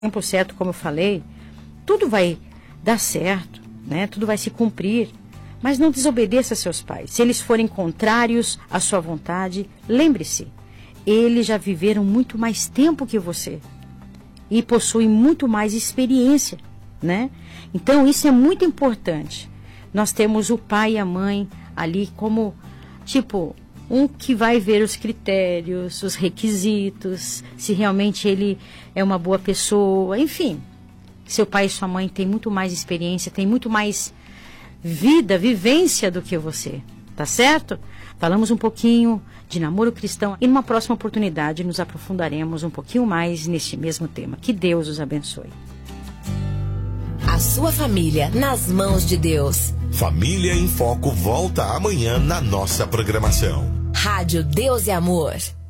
tempo certo, como eu falei, tudo vai dar certo, né? Tudo vai se cumprir. Mas não desobedeça a seus pais. Se eles forem contrários à sua vontade, lembre-se, eles já viveram muito mais tempo que você e possuem muito mais experiência, né? Então, isso é muito importante. Nós temos o pai e a mãe ali como, tipo, um que vai ver os critérios, os requisitos, se realmente ele é uma boa pessoa, enfim. Seu pai e sua mãe têm muito mais experiência, têm muito mais vivência do que você, tá certo? Falamos um pouquinho de namoro cristão e numa próxima oportunidade nos aprofundaremos um pouquinho mais neste mesmo tema. Que Deus os abençoe. A sua família nas mãos de Deus. Família em Foco volta amanhã na nossa programação. Rádio Deus e Amor.